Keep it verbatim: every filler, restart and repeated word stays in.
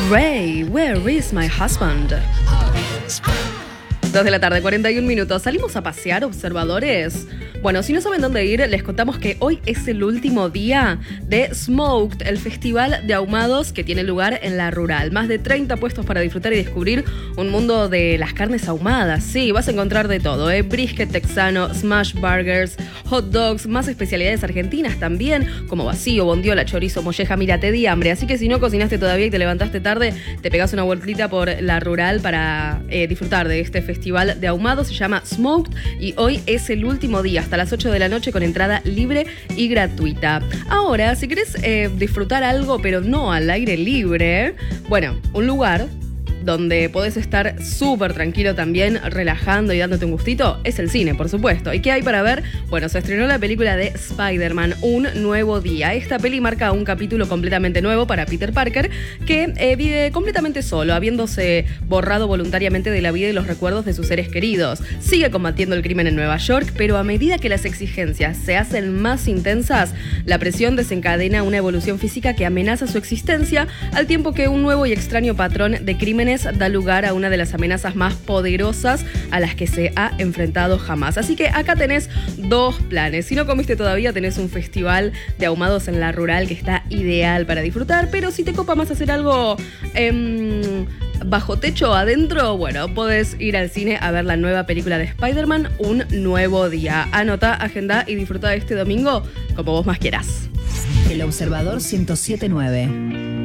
Ray, where is my husband? Dos de la tarde, cuarenta y un minutos. ¿Salimos a pasear, observadores? Bueno, si no saben dónde ir, les contamos que hoy es el último día de Smoked, el festival de ahumados que tiene lugar en La Rural. Más de treinta puestos para disfrutar y descubrir un mundo de las carnes ahumadas. Sí, vas a encontrar de todo, ¿eh? Brisket texano, smash burgers, hot dogs, más especialidades argentinas también, como vacío, bondiola, chorizo, molleja. Mira, te di hambre, así que si no cocinaste todavía y te levantaste tarde, te pegás una vueltita por La Rural para eh, disfrutar de este festival de ahumados. Se llama Smoked y hoy es el último día, hasta las ocho de la noche, con entrada libre y gratuita. Ahora, si querés eh, disfrutar algo, pero no al aire libre, bueno, un lugar donde podés estar súper tranquilo también, relajando y dándote un gustito, es el cine, por supuesto. ¿Y qué hay para ver? Bueno, se estrenó la película de Spider-Man, Un Nuevo Día. Esta peli marca un capítulo completamente nuevo para Peter Parker, que eh, vive completamente solo, habiéndose borrado voluntariamente de la vida y los recuerdos de sus seres queridos. Sigue combatiendo el crimen en Nueva York, pero a medida que las exigencias se hacen más intensas, la presión desencadena una evolución física que amenaza su existencia, al tiempo que un nuevo y extraño patrón de crímenes da lugar a una de las amenazas más poderosas a las que se ha enfrentado jamás. Así que acá tenés dos planes. Si no comiste todavía, tenés un festival de ahumados en La Rural que está ideal para disfrutar, pero si te copa más hacer algo eh, bajo techo adentro, bueno, podés ir al cine a ver la nueva película de Spider-Man, Un Nuevo Día. Anota, agenda y disfruta de este domingo como vos más quieras. El Observador ciento siete punto nueve.